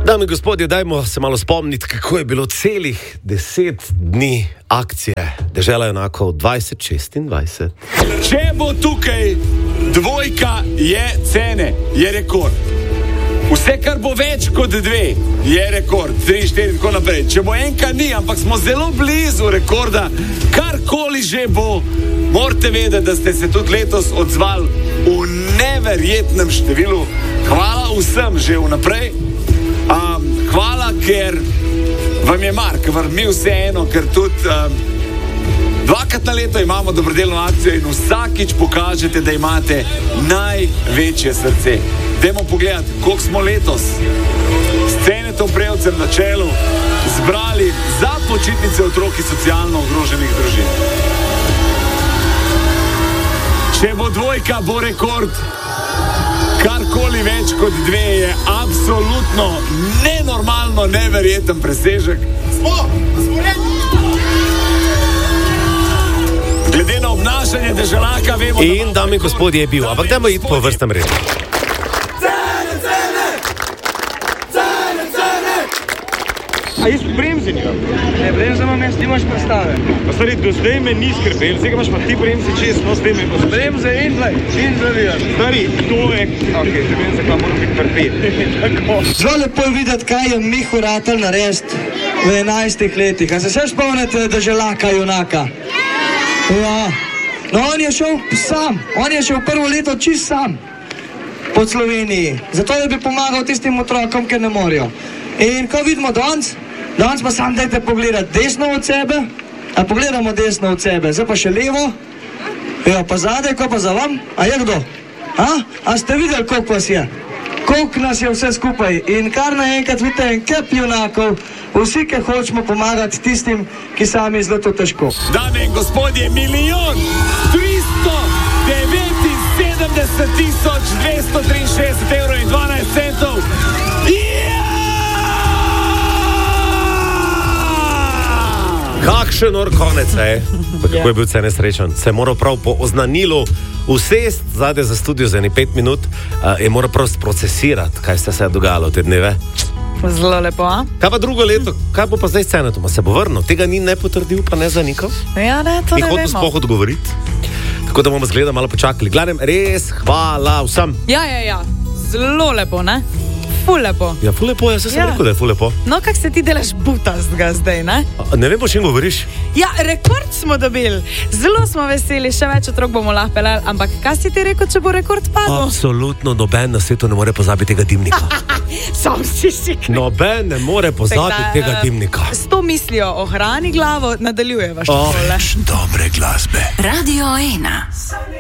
Dame in gospodje, dajmo se malo spomniti, kako je bilo celih 10 dni akcije Dežela junakov 2026. Če bo tukaj dvojka, je cene, je rekord. Vse, kar bo več kot 2, je rekord. 3, 4 in tako naprej. Če bo enka, ni, ampak smo zelo blizu rekorda. Karkoli že bo, morate vedeti, da ste se tudi letos odzvali v neverjetnem številu. Hvala vsem že vnaprej. Hvala, ker vam je mar, ker vam mi vseeno, ker tudi 2krat na leto imamo dobrodelno akcijo in vsakič pokažete, da imate največje srce. Dajmo pogledati, koliko smo letos s Cenetom Prevcem na čelu zbrali za počitnice otrok iz socialno ogroženih družin. Če bo dvojka, bo rekord. Karkoli več kot 2 je absolutno nenormalno, neverjeten presežek. Glede na obnašanje deželaka vemo, in dame in gospodje je bil, ampak dajmo iti po vrstnem redu. A jaz v bremzenju? Ne, bremzamo jaz, ti imaš predstave. Pa stvari, do zdaj me ni skrbel, zdaj imaš pa ti bremzi čez, no zdaj me bo skrbel. Bremze in zavijaš. Stvari, to je... Ok, že vem, zakaj moram biti prvi. Zelo lepo je videti, kaj je Miho ratal narediti v 11 letih. A se še spomnite Deželaka junaka? Ja. No, on je šel sam. On je šel prvo leto čist sam po Sloveniji. Zato, da bi pomagal tistim otrokom, ker ne morejo. In ko vidimo danes pa sam dajte pogledati desno od sebe, a pogledamo desno od sebe, zdaj pa še levo, ja, pa zadaj, ko pa za vam, a je kdo? A ste videli, koliko vas je? Koliko nas je vse skupaj? In kar naenkrat vidite en kep junakov, vsi, ki hočemo pomagati tistim, ki sami zelo to težko. Dame in gospodje, 1.377.263 evrov in 12 centov. Kakšen konec je, kako je bil Cene srečen. Se je moral prav po oznanilu usest zadaj za studio za 5 minut, je moral prav procesirati, kaj se je dogajalo te dneve. Zelo lepo, a? Kaj pa drugo leto, kaj bo pa zdaj s Cenetom? Se bo vrnil? Tega ni ne potrdil, pa ne zanikal? Ja, ne, to ne vemo. Ni hotel sploh odgovoriti. Tako da bomo zgleda malo počakali. Glavnem, res hvala vsem. Ja. Zelo lepo, ne? Ful lepo. Ja, ful lepo, jaz sem rekel, da je ful lepo. No, kak se ti delaš butastga zdaj, ne? Ne vem, o čem govoriš. Ja, rekord smo dobili. Zelo smo veseli, še več otrok bomo lahko pelali, ampak kaj si ti rekel, če bo rekord padel? Absolutno noben na svetu ne more pozabiti tega dimnika. Sam si sikri. Noben ne more pozabiti tega dimnika. S to mislijo ohrani glavo, nadaljujeva še tole. Dobre glasbe. Radio 1.